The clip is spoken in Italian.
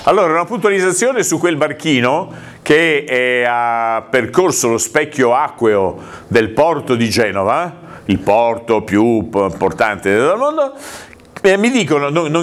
Allora, una puntualizzazione su quel barchino che ha percorso lo specchio acqueo del porto di Genova, il porto più importante del mondo. Mi dicono, non